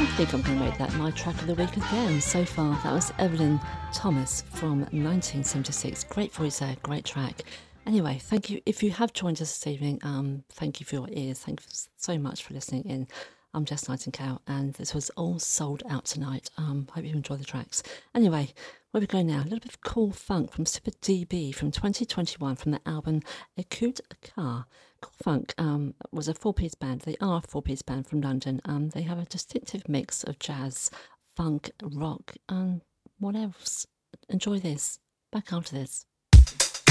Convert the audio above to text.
I think I'm going to make that my track of the week again. So far, that was Evelyn Thomas from 1976. Great voice there, great track. Anyway, thank you. If you have joined us this evening, thank you for your ears. Thank you so much for listening in. I'm Jess Nightingale, and this was all sold out tonight. Hope you enjoy the tracks. Anyway, where we go now? A little bit of cool funk from Super DB from 2021 from the album Écoute Car. Cool Funk was a four-piece band. They are a four-piece band from London. They have a distinctive mix of jazz, funk, rock, and what else? Enjoy this. Back after this.